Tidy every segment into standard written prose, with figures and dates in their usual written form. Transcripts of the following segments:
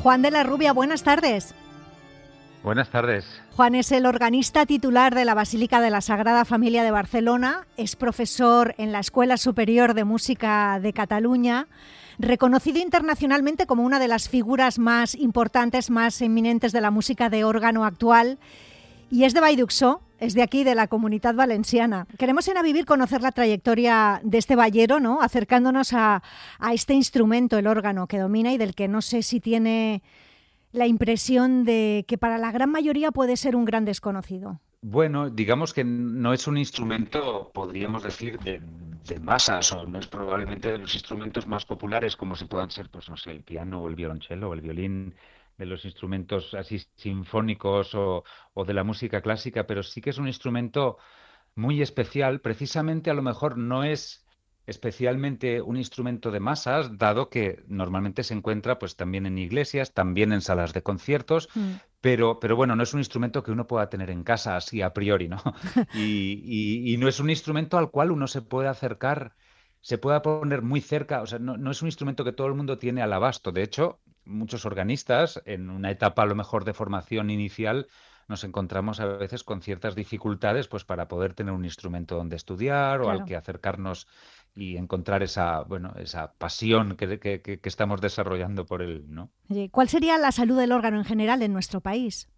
Juan de la Rubia, buenas tardes. Buenas tardes. Juan es el organista titular de la Basílica de la Sagrada Familia de Barcelona, es profesor en la Escuela Superior de Música de Cataluña, reconocido internacionalmente como una de las figuras más importantes, más eminentes de la música de órgano actual, y es de Vallduxó, es de aquí, de la Comunitat Valenciana. Queremos en A Vivir conocer la trayectoria de este vallero, ¿no? Acercándonos a este instrumento, el órgano, que domina y del que no sé si tiene la impresión de que para la gran mayoría puede ser un gran desconocido. Bueno, digamos que no es un instrumento, podríamos decir, de masas, o no es probablemente de los instrumentos más populares, como si puedan ser, pues no sé, el piano o el violonchelo o el violín, de los instrumentos así sinfónicos o de la música clásica, pero sí que es un instrumento muy especial. Precisamente a lo mejor no es especialmente un instrumento de masas, dado que normalmente se encuentra pues también en iglesias, también en salas de conciertos, pero bueno, no es un instrumento que uno pueda tener en casa así a priori, ¿no? Y no es un instrumento al cual uno se puede acercar, se pueda poner muy cerca, o sea, no es un instrumento que todo el mundo tiene al abasto. De hecho, muchos organistas, en una etapa a lo mejor de formación inicial, nos encontramos a veces con ciertas dificultades pues para poder tener un instrumento donde estudiar o al Claro. que acercarnos y encontrar esa, bueno, esa pasión que estamos desarrollando por él, ¿no? Oye, ¿cuál sería la salud del órgano en general en nuestro país?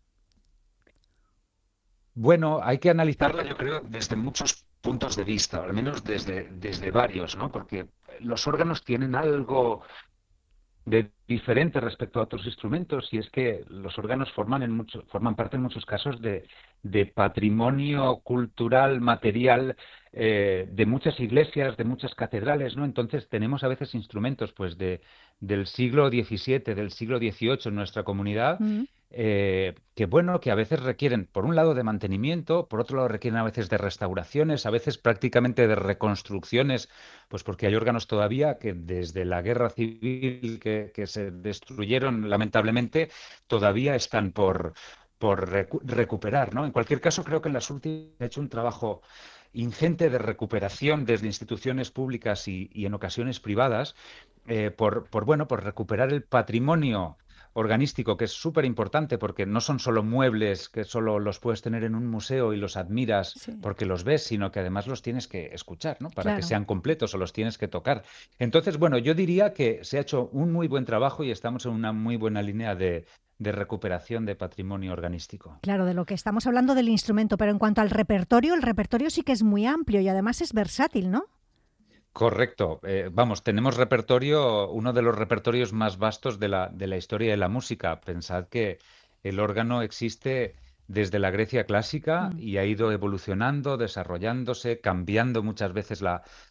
Bueno, hay que analizarla, yo creo, desde muchos puntos de vista, al menos desde varios, ¿no? Porque los órganos tienen algo de diferente respecto a otros instrumentos, y es que los órganos forman parte en muchos casos de patrimonio cultural, material, de muchas iglesias, de muchas catedrales, ¿no? Entonces tenemos a veces instrumentos pues del siglo XVII, del siglo XVIII en nuestra comunidad, Mm. que bueno, que a veces requieren, por un lado, de mantenimiento, por otro lado, requieren a veces de restauraciones, a veces prácticamente de reconstrucciones, pues porque hay órganos todavía que desde la guerra civil que se destruyeron lamentablemente, todavía están por recuperar, ¿no? En cualquier caso, creo que en las últimas ha hecho un trabajo ingente de recuperación desde instituciones públicas y en ocasiones privadas, bueno, por recuperar el patrimonio organístico, que es súper importante porque no son solo muebles que solo los puedes tener en un museo y los admiras Sí, porque los ves, sino que además los tienes que escuchar, ¿no? Para que claro. sean completos o los tienes que tocar. Entonces, bueno, yo diría que se ha hecho un muy buen trabajo y estamos en una muy buena línea de recuperación de patrimonio organístico. Claro, de lo que estamos hablando del instrumento, pero en cuanto al repertorio, el repertorio sí que es muy amplio y además es versátil, ¿no? Correcto. Vamos, tenemos repertorio, uno de los repertorios más vastos de la historia de la música. Pensad que el órgano existe desde la Grecia clásica Mm. y ha ido evolucionando, desarrollándose, cambiando muchas veces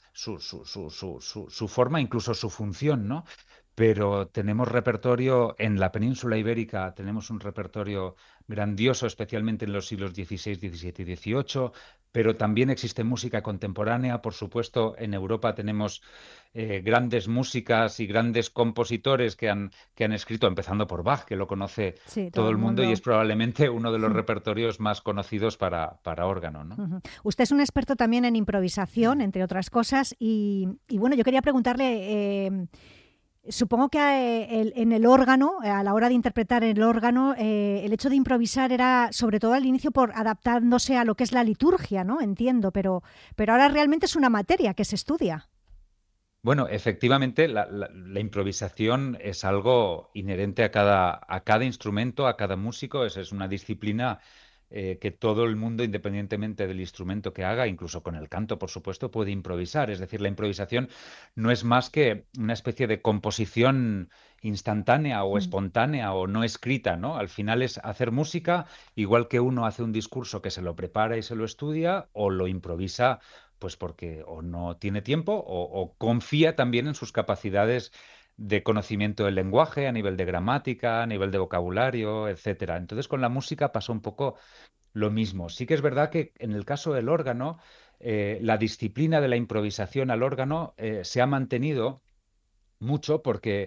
su forma, incluso su función, ¿no? Pero tenemos repertorio en la península ibérica, tenemos un repertorio grandioso, especialmente en los siglos XVI, XVII y XVIII, pero también existe música contemporánea. Por supuesto, en Europa tenemos grandes músicas y grandes compositores que han escrito, empezando por Bach, que lo conoce Sí, todo todo el el mundo y es mundo. probablemente uno de los repertorios más conocidos para órgano, ¿no? Ujú. Usted es un experto también en improvisación, entre otras cosas, y bueno, yo quería preguntarle, supongo que en el órgano, a la hora de interpretar el órgano, el hecho de improvisar era sobre todo al inicio por adaptándose a lo que es la liturgia, ¿no? Entiendo, pero ahora realmente es una materia que se estudia. Bueno, efectivamente, la improvisación es algo inherente a cada instrumento, a cada músico. Es una disciplina que todo el mundo, independientemente del instrumento que haga, incluso con el canto, por supuesto, puede improvisar. Es decir, la improvisación no es más que una especie de composición instantánea o Mm. espontánea o no escrita, ¿no? Al final es hacer música, igual que uno hace un discurso que se lo prepara y se lo estudia, o lo improvisa pues porque o no tiene tiempo o confía también en sus capacidades de conocimiento del lenguaje, a nivel de gramática, a nivel de vocabulario, etcétera. Entonces, con la música pasa un poco lo mismo. Sí que es verdad que en el caso del órgano, la disciplina de la improvisación al órgano se ha mantenido mucho porque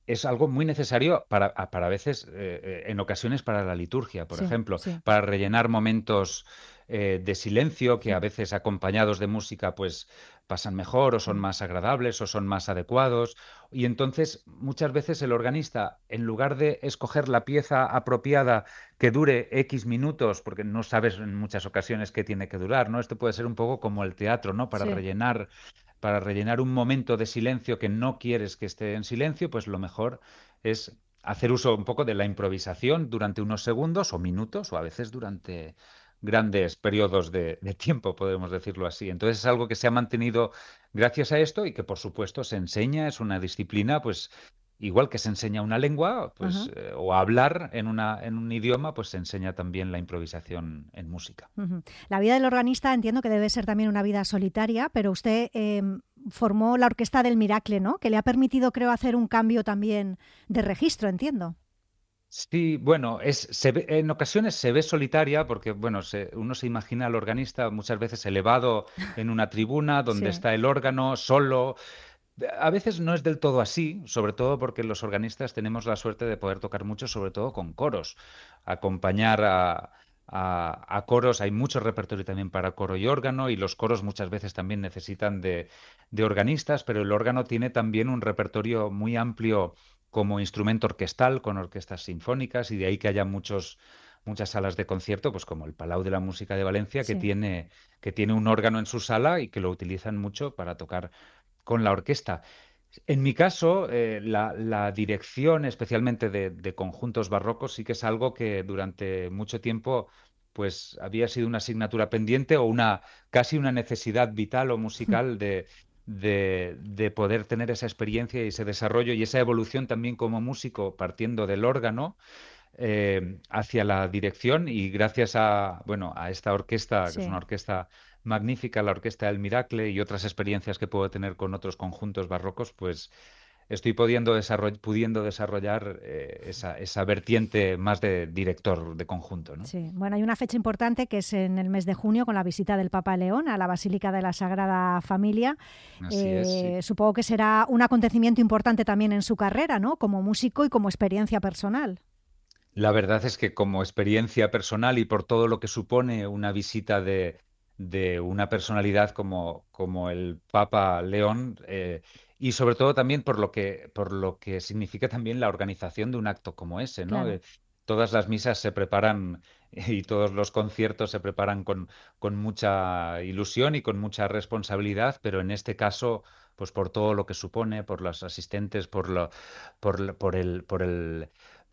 es algo muy necesario para a veces, en ocasiones para la liturgia, por Sí, ejemplo, sí. para rellenar momentos de silencio que a veces acompañados de música pues pasan mejor o son Mm. más agradables o son más adecuados. Y entonces muchas veces el organista, en lugar de escoger la pieza apropiada que dure X minutos, porque no sabes en muchas ocasiones qué tiene que durar, ¿no? Esto puede ser un poco como el teatro, ¿no? Sí. Para rellenar un momento de silencio que no quieres que esté en silencio, pues lo mejor es hacer uso un poco de la improvisación durante unos segundos o minutos o a veces durante grandes periodos de tiempo, podemos decirlo así. Entonces es algo que se ha mantenido gracias a esto y que por supuesto se enseña, es una disciplina, pues igual que se enseña una lengua, pues Ajá. o hablar en un idioma, pues se enseña también la improvisación en música. Ujú. La vida del organista entiendo que debe ser también una vida solitaria, pero usted formó la Orquesta del Miracle, ¿no? Que le ha permitido, creo, hacer un cambio también de registro, entiendo. Sí, bueno, en ocasiones se ve solitaria porque, bueno, uno se imagina al organista muchas veces elevado en una tribuna donde Sí, está el órgano solo. A veces no es del todo así, sobre todo porque los organistas tenemos la suerte de poder tocar mucho, sobre todo con coros, acompañar a coros. Hay mucho repertorio también para coro y órgano y los coros muchas veces también necesitan de organistas, pero el órgano tiene también un repertorio muy amplio como instrumento orquestal con orquestas sinfónicas y de ahí que haya muchas salas de concierto, pues como el Palau de la Música de Valencia, sí. que tiene un órgano en su sala y que lo utilizan mucho para tocar con la orquesta. En mi caso, la dirección, especialmente de conjuntos barrocos, sí que es algo que durante mucho tiempo pues había sido una asignatura pendiente o casi una necesidad vital o musical de poder tener esa experiencia y ese desarrollo y esa evolución también como músico partiendo del órgano hacia la dirección y gracias bueno, a esta orquesta, que es una Sí. orquesta magnífica, la Orquesta del Miracle y otras experiencias que puedo tener con otros conjuntos barrocos, pues estoy pudiendo desarrollar esa vertiente más de director de conjunto, ¿no? Sí, bueno, hay una fecha importante que es en el mes de junio con la visita del Papa León a la Basílica de la Sagrada Familia. Así es, sí. Supongo que será un acontecimiento importante también en su carrera, ¿no? Como músico y como experiencia personal. La verdad es que como experiencia personal y por todo lo que supone una visita de una personalidad como el Papa León, y sobre todo también por lo que significa también la organización de un acto como ese, ¿no? Claro. Todas las misas se preparan y todos los conciertos se preparan con mucha ilusión y con mucha responsabilidad, pero en este caso, pues por todo lo que supone, por los asistentes, por el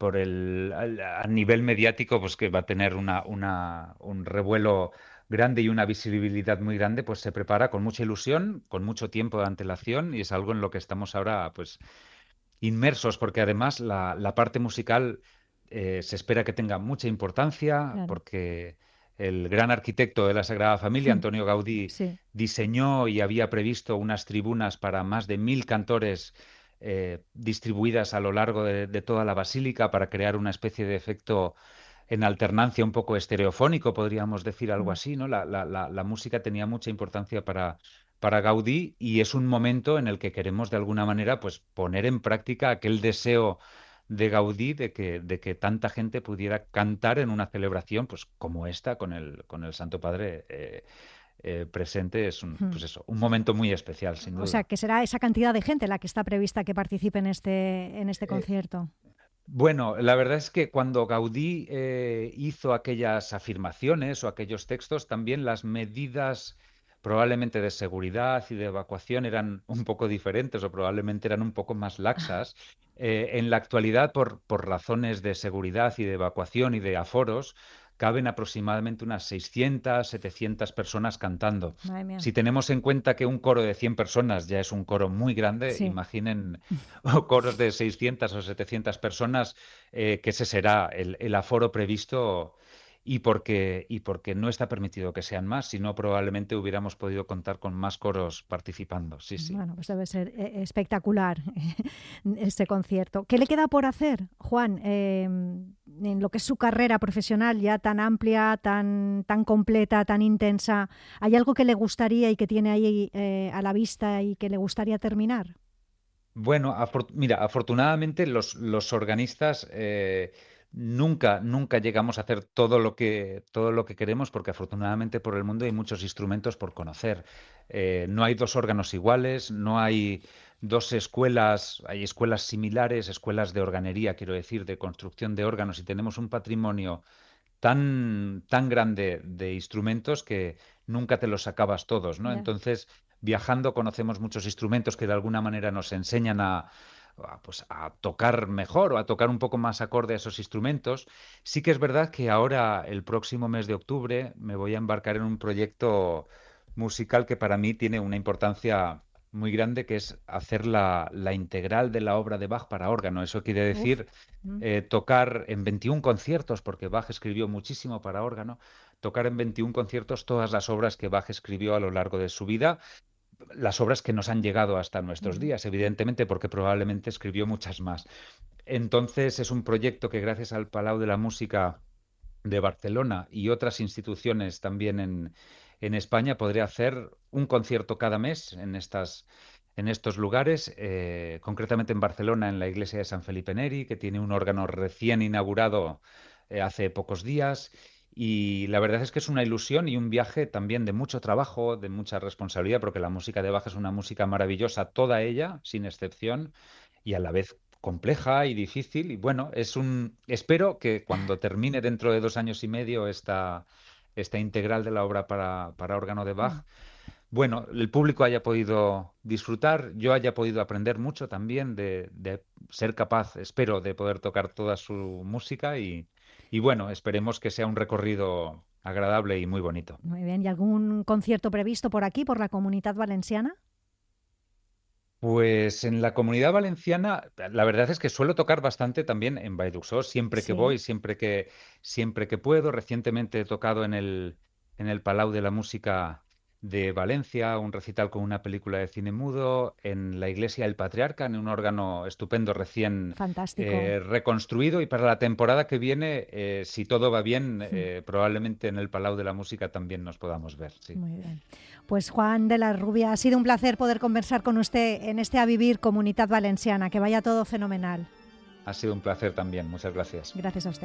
a nivel mediático, pues que va a tener un revuelo grande y una visibilidad muy grande, pues se prepara con mucha ilusión, con mucho tiempo de antelación y es algo en lo que estamos ahora, pues, inmersos, porque además la parte musical se espera que tenga mucha importancia, Claro. porque el gran arquitecto de la Sagrada Familia, Antonio Gaudí, Sí. diseñó y había previsto unas tribunas para más de 1000 cantores distribuidas a lo largo de toda la basílica para crear una especie de efecto en alternancia un poco estereofónico, podríamos decir algo Mm. así, ¿no? La música tenía mucha importancia para Gaudí y es un momento en el que queremos de alguna manera pues poner en práctica aquel deseo de Gaudí de que tanta gente pudiera cantar en una celebración pues como esta con el Santo Padre presente es Mm. pues eso, un momento muy especial sin O sea, duda. que será esa cantidad de gente la que está prevista que participe en este Eh, concierto. Bueno, la verdad es que cuando Gaudí hizo aquellas afirmaciones o aquellos textos, también las medidas probablemente de seguridad y de evacuación eran un poco diferentes o probablemente eran un poco más laxas. En la actualidad, por razones de seguridad y de evacuación y de aforos, caben aproximadamente unas 600, 700 personas cantando. Madre mía. Si tenemos en cuenta que un coro de 100 personas ya es un coro muy grande, Sí. imaginen o coros de 600 o 700 personas, que ese será el aforo previsto y porque no está permitido que sean más, si no probablemente hubiéramos podido contar con más coros participando. Sí, sí. Bueno, pues debe ser espectacular este concierto. ¿Qué le queda por hacer, Juan, en lo que es su carrera profesional ya tan amplia, tan completa, tan intensa? ¿Hay algo que le gustaría y que tiene ahí a la vista y que le gustaría terminar? Bueno, mira, afortunadamente los organistas nunca llegamos a hacer todo lo que queremos porque afortunadamente por el mundo hay muchos instrumentos por conocer. No hay dos órganos iguales, no hay dos escuelas, hay escuelas similares, escuelas de organería, quiero decir, de construcción de órganos y tenemos un patrimonio tan grande de instrumentos que nunca te los acabas todos, ¿no? Ya. Entonces, viajando conocemos muchos instrumentos que de alguna manera nos enseñan pues, a tocar mejor o a tocar un poco más acorde a esos instrumentos. Sí que es verdad que ahora, el próximo mes de octubre, me voy a embarcar en un proyecto musical que para mí tiene una importancia muy grande, que es hacer la integral de la obra de Bach para órgano. Eso quiere Uf. decir tocar en 21 conciertos, porque Bach escribió muchísimo para órgano, tocar en 21 conciertos todas las obras que Bach escribió a lo largo de su vida, las obras que nos han llegado hasta nuestros Ujú. días, evidentemente, porque probablemente escribió muchas más. Entonces es un proyecto que gracias al Palau de la Música de Barcelona y otras instituciones también en España podré hacer un concierto cada mes en estos lugares, concretamente en Barcelona, en la iglesia de San Felipe Neri, que tiene un órgano recién inaugurado hace pocos días. Y la verdad es que es una ilusión y un viaje también de mucho trabajo, de mucha responsabilidad, porque la música de Bach es una música maravillosa, toda ella, sin excepción, y a la vez compleja y difícil. Y bueno, espero que cuando termine dentro de 2 años y medio esta integral de la obra para órgano de Mm. Bach, bueno, el público haya podido disfrutar, yo haya podido aprender mucho también de ser capaz, espero, de poder tocar toda su música y bueno, esperemos que sea un recorrido agradable y muy bonito. Muy bien. ¿Y algún concierto previsto por aquí, por la Comunidad Valenciana? Pues en la Comunidad Valenciana, la verdad es que suelo tocar bastante también en Vallduxó, siempre que Sí. voy, siempre que puedo. Recientemente he tocado en el Palau de la Música de Valencia, un recital con una película de cine mudo, en la Iglesia del Patriarca, en un órgano estupendo recién Fantástico. reconstruido. Y para la temporada que viene, si todo va bien, Mm. probablemente en el Palau de la Música también nos podamos ver, sí. Muy bien. Pues Juan de la Rubia, ha sido un placer poder conversar con usted en este A Vivir Comunidad Valenciana. Que vaya todo fenomenal. Ha sido un placer también. Muchas gracias. Gracias a usted.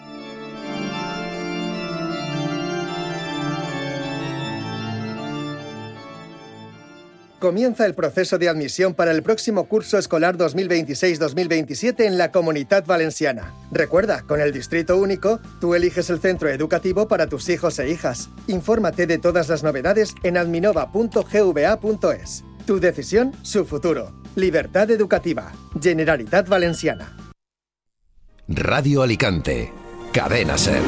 Comienza el proceso de admisión para el próximo curso escolar 2026-2027 en la Comunidad Valenciana. Recuerda, con el Distrito Único, tú eliges el centro educativo para tus hijos e hijas. Infórmate de todas las novedades en adminova.gva.es. Tu decisión, su futuro. Libertad educativa. Generalitat Valenciana. Radio Alicante. Cadena SER.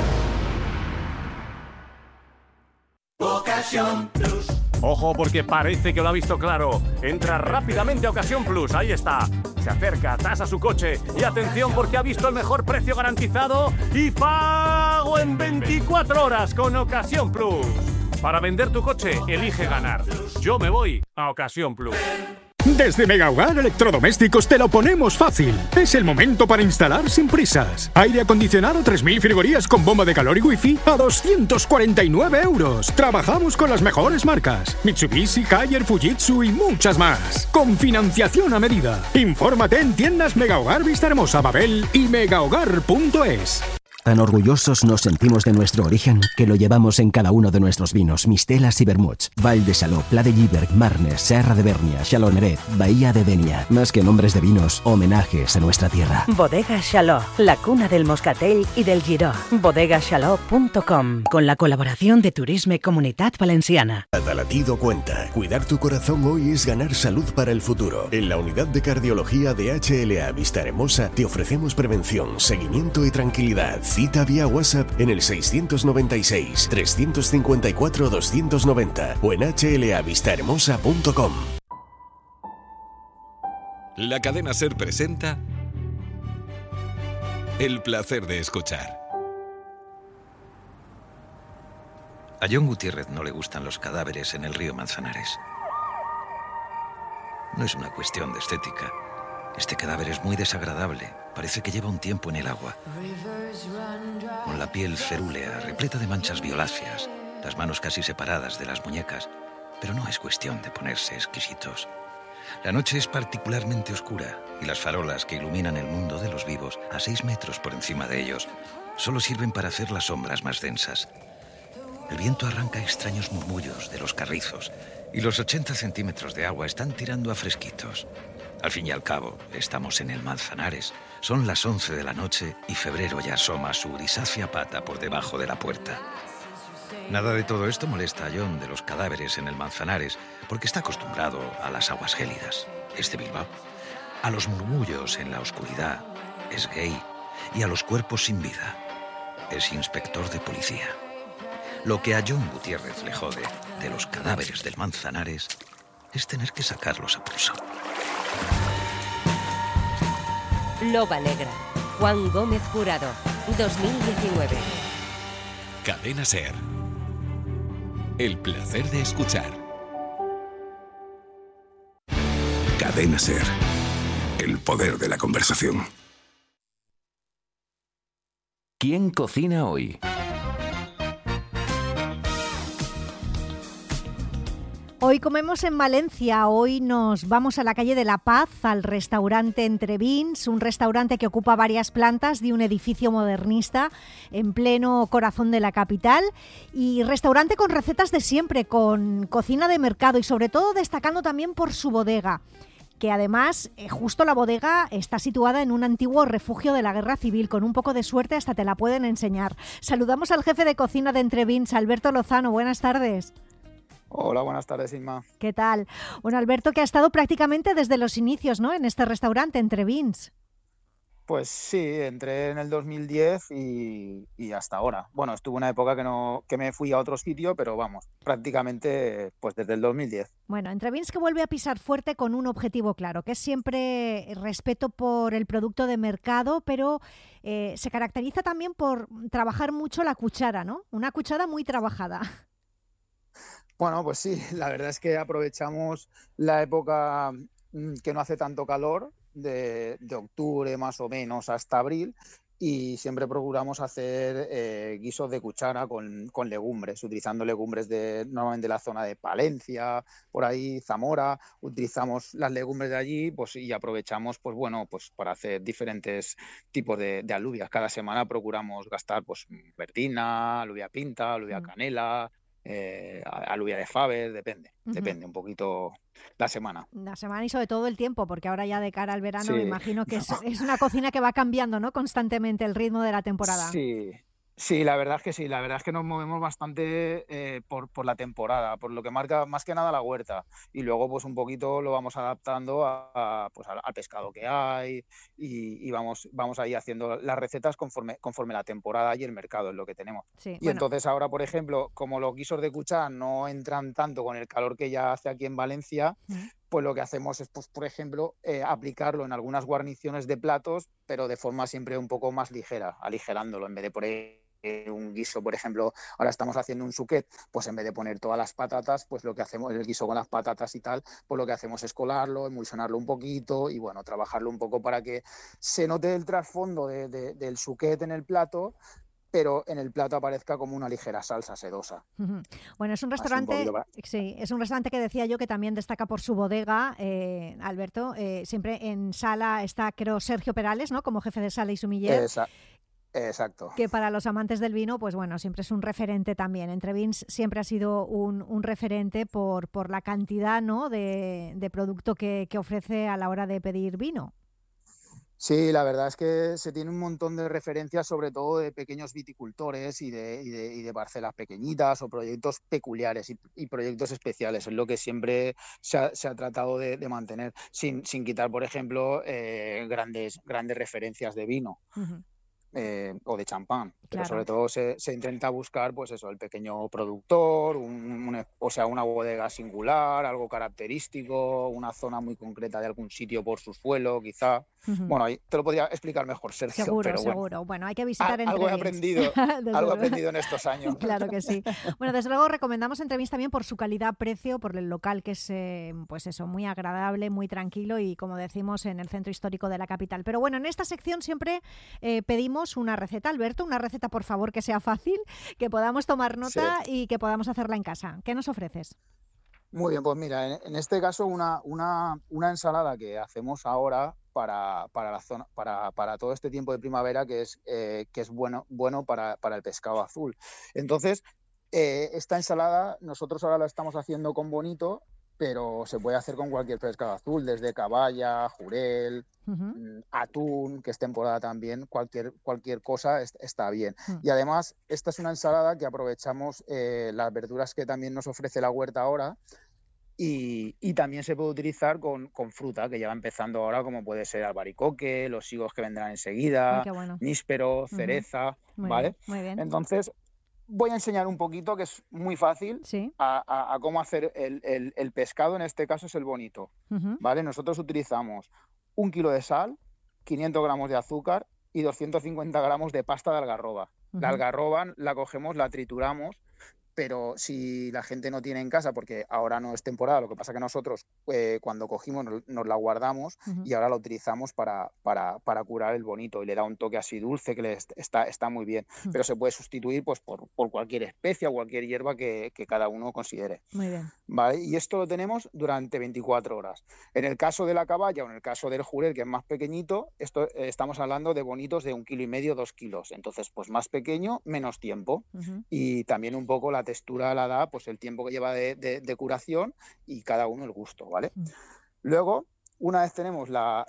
Ocasión Plus. Ojo, porque parece que lo ha visto claro. Entra rápidamente a Ocasión Plus, ahí está. Se acerca, tasa su coche y atención porque ha visto el mejor precio garantizado y pago en 24 horas con Ocasión Plus. Para vender tu coche, elige ganar. Yo me voy a Ocasión Plus. Desde Mega Hogar Electrodomésticos te lo ponemos fácil. Es el momento para instalar sin prisas. Aire acondicionado 3000 frigorías con bomba de calor y wifi a 249 euros. Trabajamos con las mejores marcas: Mitsubishi, Haier, Fujitsu y muchas más. Con financiación a medida. Infórmate en tiendas Mega Hogar Vista Hermosa, Babel y megahogar.es. Tan orgullosos nos sentimos de nuestro origen que lo llevamos en cada uno de nuestros vinos, mistelas y vermuts. Val de Saló, Pla de Lliberg, Marnes, Serra de Bernia, Chaloneret, Bahía de Denia. Más que nombres de vinos, homenajes a nuestra tierra. Bodega Chaló, la cuna del moscatel y del giró. Bodegaxaló.com, con la colaboración de Turisme Comunitat Valenciana. Cada latido cuenta. Cuidar tu corazón hoy es ganar salud para el futuro. En la unidad de cardiología de HLA Vista Hermosa te ofrecemos prevención, seguimiento y tranquilidad. Cita vía WhatsApp en el 696 354 290 o en hlavistahermosa.com. La cadena SER presenta El placer de escuchar. A John Gutiérrez no le gustan los cadáveres en el río Manzanares. No es una cuestión de estética. Este cadáver es muy desagradable. Parece que lleva un tiempo en el agua. Con la piel cerúlea, repleta de manchas violáceas, las manos casi separadas de las muñecas. Pero no es cuestión de ponerse exquisitos. La noche es particularmente oscura y las farolas que iluminan el mundo de los vivos a 6 metros por encima de ellos solo sirven para hacer las sombras más densas. El viento arranca extraños murmullos de los carrizos y los 80 centímetros de agua están tirando a fresquitos. Al fin y al cabo, estamos en el Manzanares. Son las 11 de la noche y febrero ya asoma su grisácea pata por debajo de la puerta. Nada de todo esto molesta a John de los cadáveres en el Manzanares, porque está acostumbrado a las aguas gélidas. Es de Bilbao. A los murmullos en la oscuridad. Es gay. Y a los cuerpos sin vida. Es inspector de policía. Lo que a John Gutiérrez le jode de los cadáveres del Manzanares es tener que sacarlos a pulso. Loba Negra. Juan Gómez Jurado. 2019. Cadena SER. El placer de escuchar. Cadena SER. El poder de la conversación. ¿Quién cocina hoy? Hoy comemos en Valencia, hoy nos vamos a la calle de La Paz, al restaurante Entre Vins, un restaurante que ocupa varias plantas de un edificio modernista en pleno corazón de la capital, y restaurante con recetas de siempre, con cocina de mercado y sobre todo destacando también por su bodega, que además justo la bodega está situada en un antiguo refugio de la Guerra Civil, con un poco de suerte hasta te la pueden enseñar. Saludamos al jefe de cocina de Entre Vins, Alberto Lozano, buenas tardes. Hola, buenas tardes, Inma. ¿Qué tal? Bueno, Alberto, que ha estado prácticamente desde los inicios, ¿no?, en este restaurante, Entre Vins. Pues sí, entré en el 2010 y hasta ahora. Bueno, estuve una época que me fui a otro sitio, pero vamos, prácticamente pues desde el 2010. Bueno, Entre Vins que vuelve a pisar fuerte con un objetivo claro, que es siempre respeto por el producto de mercado, pero se caracteriza también por trabajar mucho la cuchara, ¿no? Una cuchara muy trabajada. Bueno, pues sí, la verdad es que aprovechamos la época que no hace tanto calor, de octubre más o menos hasta abril, y siempre procuramos hacer guisos de cuchara con legumbres, utilizando legumbres normalmente de la zona de Palencia, por ahí Zamora. Utilizamos las legumbres de allí, pues, y aprovechamos pues bueno, pues para hacer diferentes tipos de alubias. Cada semana procuramos gastar pues verdina, alubia pinta, alubia canela, alubia de faves, depende un poquito la semana. La semana y sobre todo el tiempo, porque ahora ya de cara al verano, sí, me imagino que es una cocina que va cambiando, ¿no?, constantemente el ritmo de la temporada. Sí, la verdad es que sí, la verdad es que nos movemos bastante por la temporada, por lo que marca más que nada la huerta, y luego pues un poquito lo vamos adaptando al pescado que hay, y vamos ahí haciendo las recetas conforme la temporada y el mercado es lo que tenemos. Sí, y entonces ahora, por ejemplo, como los guisos de cuchara no entran tanto con el calor que ya hace aquí en Valencia, pues lo que hacemos es, pues, por ejemplo, aplicarlo en algunas guarniciones de platos, pero de forma siempre un poco más ligera, aligerándolo, en vez de poner un guiso, por ejemplo, ahora estamos haciendo un suquet, pues en vez de poner todas las patatas, pues lo que hacemos, el guiso con las patatas y tal, pues lo que hacemos es colarlo, emulsionarlo un poquito y bueno, trabajarlo un poco para que se note el trasfondo del suquet en el plato, pero en el plato aparezca como una ligera salsa sedosa. Bueno, es un restaurante, sí, es un restaurante que decía yo que también destaca por su bodega, Alberto. Siempre en sala está, creo, Sergio Perales, ¿no?, como jefe de sala y sumiller. Exacto. Que para los amantes del vino, pues bueno, siempre es un referente también. Entre Vins siempre ha sido un referente por la cantidad, ¿no?, de producto que ofrece a la hora de pedir vino. Sí, la verdad es que se tiene un montón de referencias, sobre todo de pequeños viticultores y de parcelas pequeñitas o proyectos peculiares y proyectos especiales. Es lo que siempre se ha tratado de mantener, sin quitar, por ejemplo, grandes referencias de vino. O de champán, pero sobre todo se intenta buscar pues eso, el pequeño productor, una bodega singular, algo característico, una zona muy concreta de algún sitio por su suelo, quizá. Bueno, ahí te lo podría explicar mejor, Sergio. Seguro. Bueno, hay que visitar Entre Algo he Vins. aprendido en estos años. Claro que sí. Bueno, desde luego recomendamos Entre Vins también por su calidad-precio, por el local que es pues eso, muy agradable, muy tranquilo y, como decimos, en el centro histórico de la capital. Pero bueno, en esta sección siempre pedimos una receta, Alberto, una receta, por favor, que sea fácil, que podamos tomar nota y que podamos hacerla en casa. ¿Qué nos ofreces? Muy bien, pues mira, en este caso una ensalada que hacemos ahora para la zona, para todo este tiempo de primavera, que es bueno para el pescado azul. Entonces, esta ensalada nosotros ahora la estamos haciendo con bonito, pero se puede hacer con cualquier pescado azul, desde caballa, jurel, atún, que es temporada también, cualquier cosa está bien. Y además, esta es una ensalada que aprovechamos las verduras que también nos ofrece la huerta ahora, y también se puede utilizar con fruta, que ya va empezando ahora, como puede ser albaricoque, los higos que vendrán enseguida, bueno. níspero, cereza, Muy ¿vale? bien, muy bien. Entonces, voy a enseñar un poquito, que es muy fácil, a cómo hacer el pescado. En este caso es el bonito, ¿vale? Nosotros utilizamos 1 kilo de sal, 500 gramos de azúcar y 250 gramos de pasta de algarroba. La algarroba la cogemos, la trituramos, pero si la gente no tiene en casa, porque ahora no es temporada, lo que pasa que nosotros cuando cogimos nos la guardamos y ahora la utilizamos para curar el bonito, y le da un toque así dulce que está muy bien, pero se puede sustituir pues por cualquier especia o cualquier hierba que cada uno considere. Muy bien. ¿Vale? Y esto lo tenemos durante 24 horas. En el caso de la caballa o en el caso del jurel, que es más pequeñito, estamos hablando de bonitos de 1,5 kilos, 2 kilos. Entonces, pues más pequeño, menos tiempo. Y también un poco la textura la da pues el tiempo que lleva de curación, y cada uno el gusto, ¿vale? Luego, una vez tenemos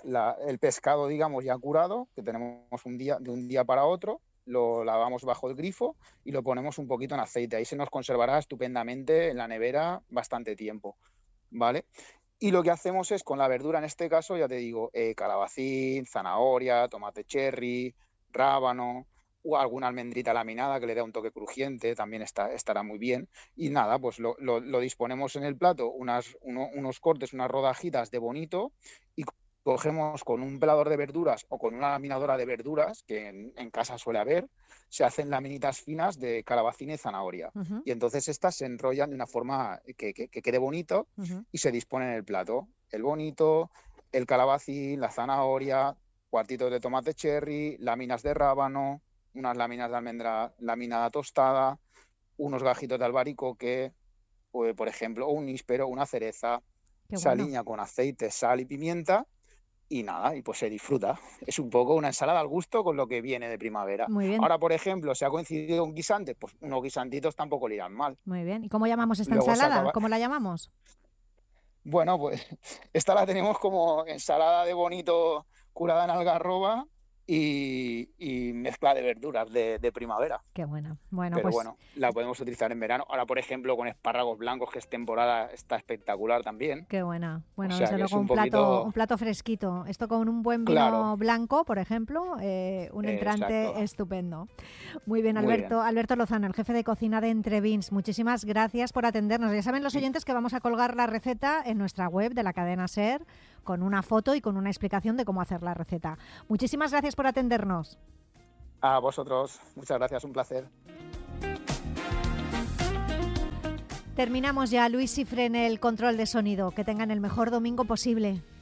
el pescado, digamos, ya curado, que tenemos de un día para otro, lo lavamos bajo el grifo y lo ponemos un poquito en aceite. Ahí se nos conservará estupendamente en la nevera bastante tiempo, ¿vale? Y lo que hacemos es, con la verdura, en este caso, ya te digo, calabacín, zanahoria, tomate cherry, rábano, o alguna almendrita laminada que le da un toque crujiente, también estará muy bien. Y nada, pues lo disponemos en el plato, unos cortes, unas rodajitas de bonito, y cogemos con un pelador de verduras o con una laminadora de verduras, que en casa suele haber, se hacen laminitas finas de calabacín y zanahoria. Y entonces estas se enrollan de una forma que quede bonito, y se dispone en el plato. El bonito, el calabacín, la zanahoria, cuartitos de tomate cherry, láminas de rábano, unas láminas de almendra laminada tostada, unos gajitos de albaricoque, por ejemplo, o un níspero, una cereza, saliña con aceite, sal y pimienta, y nada, y pues se disfruta. Es un poco una ensalada al gusto con lo que viene de primavera. Muy bien. Ahora, por ejemplo, si ha coincidido un guisante, pues unos guisantitos tampoco le irán mal. Muy bien. ¿Y cómo llamamos esta Luego ensalada? ¿Cómo la llamamos? Bueno, pues esta la tenemos como ensalada de bonito curada en algarroba y mezcla de verduras de primavera. Qué buena. Bueno, pero pues bueno, la podemos utilizar en verano. Ahora, por ejemplo, con espárragos blancos, que es temporada, está espectacular también. Qué buena. Bueno, o sea, desde luego un plato fresquito. Esto con un buen vino blanco, por ejemplo, un entrante estupendo. Muy bien, Alberto. Alberto Lozano, el jefe de cocina de Entrevins. Muchísimas gracias por atendernos. Ya saben los oyentes que vamos a colgar la receta en nuestra web de la cadena SER, con una foto y con una explicación de cómo hacer la receta. Muchísimas gracias por atendernos. A vosotros, muchas gracias, un placer. Terminamos ya. Luis Cifre en el control de sonido. Que tengan el mejor domingo posible.